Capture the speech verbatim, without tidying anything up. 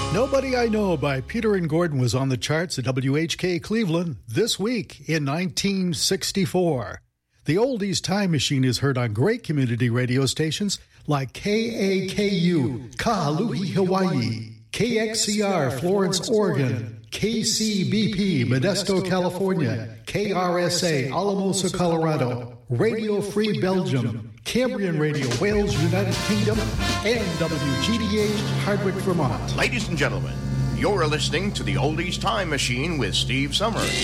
Nobody I Know by Peter and Gordon was on the charts at W H K Cleveland this week in nineteen sixty-four. The Oldies Time Machine is heard on great community radio stations like K A K U, Kahului, Hawaii, K X C R, Florence, Oregon, K C B P, Modesto, California, K R S A, Alamosa, Colorado, Radio Free Belgium, Cambrian Radio, Wales, United Kingdom, and W G D H, Hardwick, Vermont. Ladies and gentlemen, you're listening to the Oldies Time Machine with Steve Summers.